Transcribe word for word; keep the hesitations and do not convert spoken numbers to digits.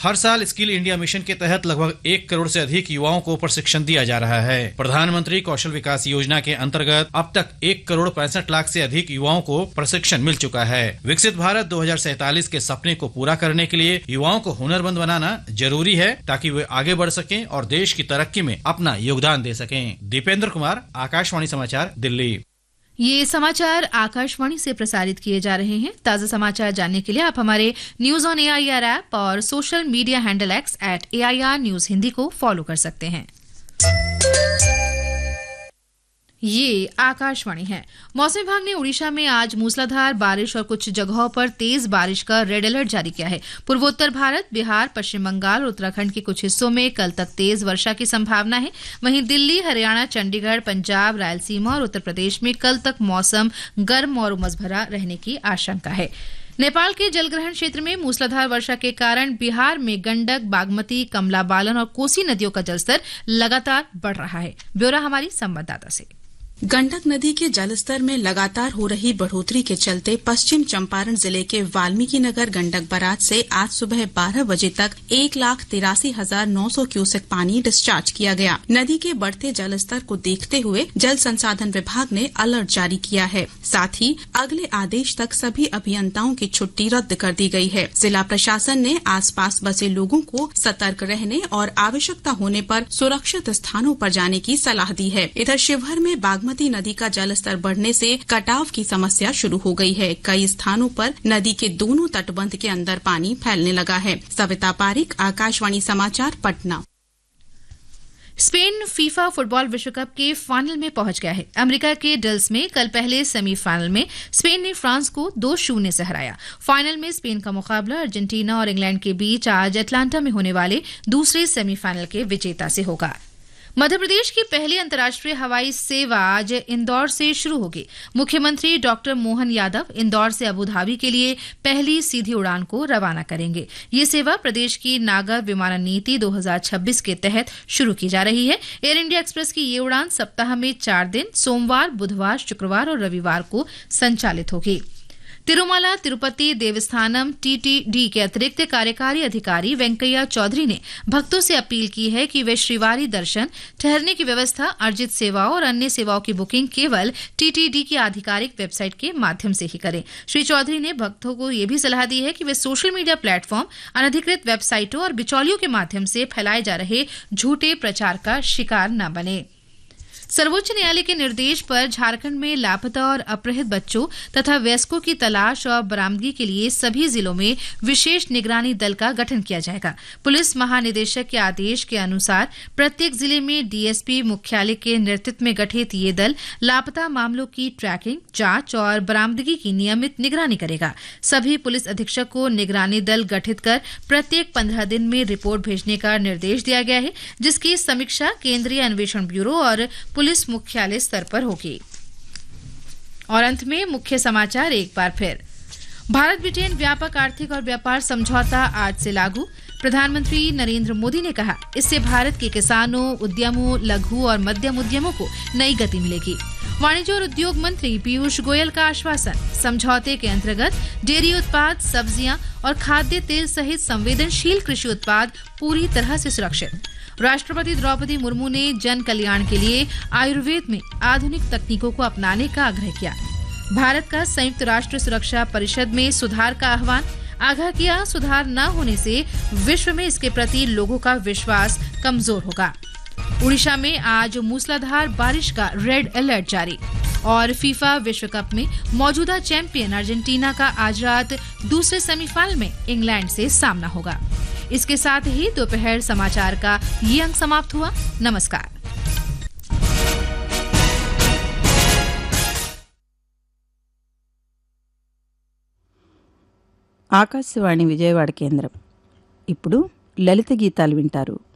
हर साल skill India mission के तहत लगभग एक करोड़ से अधिक युवाओं को प्रशिक्षण दिया जा रहा है। प्रधानमंत्री कौशल विकास योजना के अंतर्गत अब तक एक करोड़ पैंसठ लाख से अधिक युवाओं को प्रशिक्षण मिल चुका है। विकसित भारत दो हजार सैतालीस के सपने को पूरा करने के लिए युवाओं को हुनरमंद बनाना जरूरी है ताकि वे आगे बढ़ सकें और देश की तरक्की में अपना योगदान दे सकें। दीपेंद्र कुमार, आकाशवाणी समाचार, दिल्ली। ये समाचार आकाशवाणी से प्रसारित किए जा रहे हैं। ताजा समाचार जानने के लिए आप हमारे न्यूज ऑन एआईआर ऐप और social media handle x eight AIR news Hindi को फॉलो कर सकते हैं। ये आकाशवाणी है। मौसम विभाग ने उड़ीसा में आज मूसलाधार बारिश और कुछ जगहों पर तेज बारिश का रेड अलर्ट जारी किया है। पूर्वोत्तर भारत, बिहार, पश्चिम बंगाल और उत्तराखंड के कुछ हिस्सों में कल तक तेज वर्षा की संभावना है। वहीं दिल्ली, हरियाणा, चंडीगढ़, पंजाब, रायलसीमा और उत्तर प्रदेश में कल तक मौसम गर्म और उमस भरा रहने की आशंका है। नेपाल के जलग्रहण क्षेत्र में मूसलाधार वर्षा के कारण बिहार में गंडक, बागमती, कमला बालन और कोसी नदियों का जलस्तर लगातार बढ़ रहा है। ब्यौरा हमारी संवाददाता से। गंडक नदी के जलस्तर में लगातार हो रही बढ़ोतरी के चलते पश्चिम चंपारण जिले के वाल्मीकि नगर गंडक बराज से आज सुबह बारह बजे तक एक लाख तिरासी हजार नौ सौ क्यूसेक पानी डिस्चार्ज किया गया। नदी के बढ़ते जलस्तर को देखते हुए जल संसाधन विभाग ने अलर्ट जारी किया है। साथ ही अगले आदेश तक सभी अभियंताओं की छुट्टी रद्द कर दी गई है। जिला प्रशासन ने आसपास बसे लोगों को सतर्क रहने और आवश्यकता होने पर सुरक्षित स्थानों पर जाने की सलाह दी है। इधर शिवहर में बागमती नदी का जलस्तर बढ़ने से कटाव की समस्या शुरू हो गई है। कई स्थानों पर नदी के दोनों तटबंध के अंदर पानी फैलने लगा है। सविता पारिक, आकाशवाणी समाचार, पटना। स्पेन फीफा फुटबॉल विश्व कप के फाइनल में पहुंच गया है। अमेरिका के डल्स में कल पहले सेमीफाइनल में स्पेन ने फ्रांस को दो शून्य से हराया। फाइनल में स्पेन का मुकाबला अर्जेंटीना और इंग्लैंड के बीच आज अटलांटा में होने वाले दूसरे सेमीफाइनल के विजेता से होगा। मध्य प्रदेश की पहली अंतर्राष्ट्रीय हवाई सेवा आज इंदौर से शुरू होगी। मुख्यमंत्री डॉक्टर मोहन यादव इंदौर से अबुधाबी के लिए पहली सीधी उड़ान को रवाना करेंगे। ये सेवा प्रदेश की नागर विमानन नीति दो हजार छब्बीस के तहत शुरू की जा रही है। एयर इंडिया एक्सप्रेस की ये उड़ान सप्ताह में चार दिन सोमवार, बुधवार, शुक्रवार और रविवार को संचालित होगी। तिरुमला तिरुपति देवस्थानम टीटीडी के अतिरिक्त कार्यकारी अधिकारी वेंकैया चौधरी ने भक्तों से अपील की है कि वे श्रीवारी दर्शन, ठहरने की व्यवस्था, अर्जित सेवाओं और अन्य सेवाओं की बुकिंग केवल टीटीडी की आधिकारिक वेबसाइट के माध्यम से ही करें। श्री चौधरी ने भक्तों को यह भी सलाह दी है कि वे सोशल मीडिया प्लेटफॉर्म, अनधिकृत वेबसाइटों और बिचौलियों के माध्यम से फैलाए जा रहे झूठे प्रचार का शिकार न बने। सर्वोच्च न्यायालय के निर्देश पर झारखंड में लापता और अपहृत बच्चों तथा वयस्कों की तलाश और बरामदगी के लिए सभी जिलों में विशेष निगरानी दल का गठन किया जाएगा। पुलिस महानिदेशक के आदेश के अनुसार प्रत्येक जिले में डीएसपी मुख्यालय के नेतृत्व में गठित ये दल लापता मामलों की ट्रैकिंग, जांच और बरामदगी की नियमित निगरानी करेगा। सभी पुलिस अधीक्षक को निगरानी दल गठित कर प्रत्येक पंद्रह दिन में रिपोर्ट भेजने का निर्देश दिया गया है, जिसकी समीक्षा केंद्रीय अन्वेषण ब्यूरो और पुलिस मुख्यालय स्तर पर होगी। और अंत में मुख्य समाचार एक बार फिर। भारत ब्रिटेन व्यापक आर्थिक और व्यापार समझौता आज से लागू। प्रधानमंत्री नरेंद्र मोदी ने कहा, इससे भारत के किसानों, उद्यमों, लघु और मध्यम उद्यमों को नई गति मिलेगी। वाणिज्य और उद्योग मंत्री पीयूष गोयल का आश्वासन, समझौते के अंतर्गत डेयरी उत्पाद, सब्जियां और खाद्य तेल सहित संवेदनशील कृषि उत्पाद पूरी तरह से सुरक्षित। राष्ट्रपति द्रौपदी मुर्मू ने जन कल्याण के लिए आयुर्वेद में आधुनिक तकनीकों को अपनाने का आग्रह किया। भारत का संयुक्त राष्ट्र सुरक्षा परिषद में सुधार का आह्वान, आगाह किया सुधार न होने से विश्व में इसके प्रति लोगों का विश्वास कमजोर होगा। उड़ीसा में आज मूसलाधार बारिश का रेड अलर्ट जारी। और फीफा विश्व कप में मौजूदा चैंपियन अर्जेंटीना का आज रात दूसरे सेमीफाइनल में इंग्लैंड से सामना होगा। इसके साथ ही दोपहर समाचार का ये अंक समाप्त हुआ। नमस्कार। ఆకాశవాణి విజయవాడ కేంద్రం ఇప్పుడు లలిత గీతాలు వింటారు.